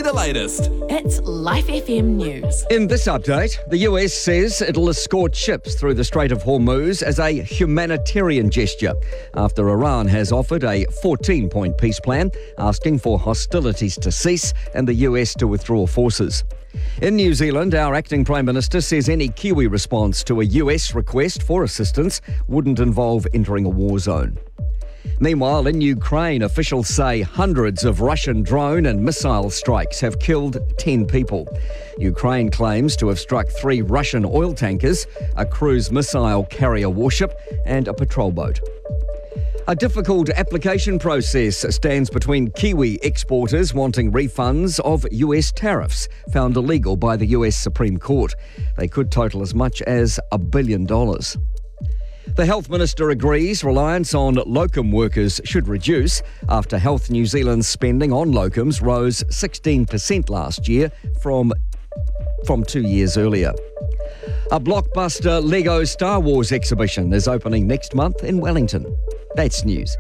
the latest. It's Life FM News. In this update, the US says it'll escort ships through the Strait of Hormuz as a humanitarian gesture after Iran has offered a 14-point peace plan asking for hostilities to cease and the US to withdraw forces. In New Zealand, our acting Prime Minister says any Kiwi response to a US request for assistance wouldn't involve entering a war zone. Meanwhile, in Ukraine, officials say hundreds of Russian drone and missile strikes have killed 10 people. Ukraine claims to have struck 3 Russian oil tankers, a cruise missile carrier warship, and a patrol boat. A difficult application process stands between Kiwi exporters wanting refunds of US tariffs found illegal by the US Supreme Court. They could total as much as $1 billion. The Health Minister agrees reliance on locum workers should reduce after Health New Zealand's spending on locums rose 16% last year from 2 years earlier. A blockbuster Lego Star Wars exhibition is opening next month in Wellington. That's news.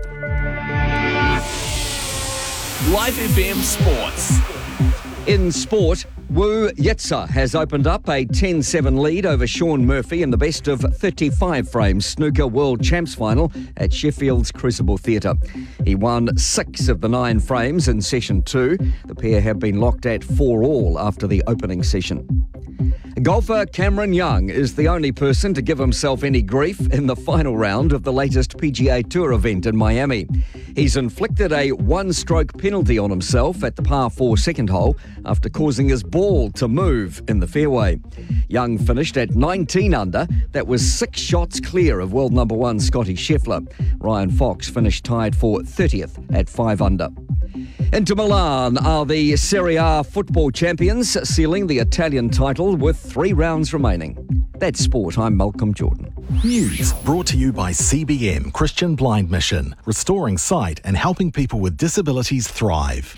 Life FM Sports. In sport, Wu Yitsa has opened up a 10-7 lead over Sean Murphy in the best of 35 frames snooker World Champs final at Sheffield's Crucible Theatre. He won 6 of the 9 frames in session 2. The pair have been locked at 4-all after the opening session. Golfer Cameron Young is the only person to give himself any grief in the final round of the latest PGA Tour event in Miami. He's inflicted a 1-stroke penalty on himself at the par 4 second hole after causing his ball to move in the fairway. Young finished at 19 under. That was 6 shots clear of world number 1 Scotty Scheffler. Ryan Fox finished tied for 30th at 5 under. Into Milan are the Serie A football champions, sealing the Italian title with 3 rounds remaining. That's sport. I'm Malcolm Jordan. News brought to you by CBM Christian Blind Mission, restoring sight and helping people with disabilities thrive.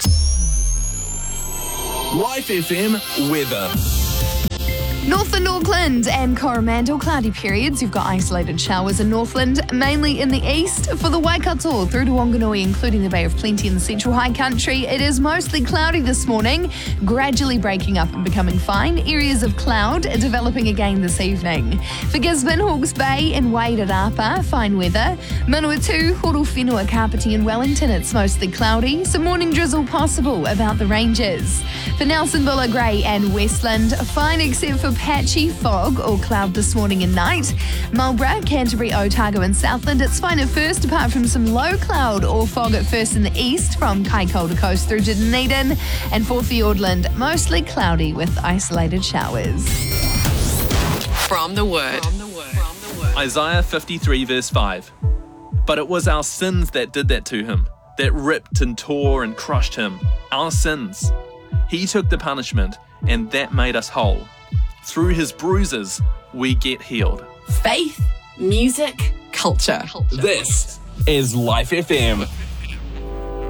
Life FM weather. Northland, Auckland and Coromandel, cloudy periods. You've got isolated showers in Northland, mainly in the east. For the Waikato through to Wanganui, including the Bay of Plenty in the central high country, it is mostly cloudy this morning, gradually breaking up and becoming fine. Areas of cloud developing again this evening. For Gisborne, Hawke's Bay and Waitarapa, fine weather. Manawatu, Horowhenua, Kapiti and Wellington, it's mostly cloudy. Some morning drizzle possible about the ranges. For Nelson, Buller, Grey and Westland, fine except for patchy fog or cloud this morning and night. Marlborough, Canterbury, Otago and Southland, it's fine at first apart from some low cloud or fog at first in the east from Kaikoura Coast through to Dunedin. And for Fiordland, mostly cloudy with isolated showers. From the Word. Isaiah 53 verse 5. But it was our sins that did that to him, that ripped and tore and crushed him. Our sins. He took the punishment, and that made us whole. Through his bruises, we get healed. Faith, music, culture. This is Life FM.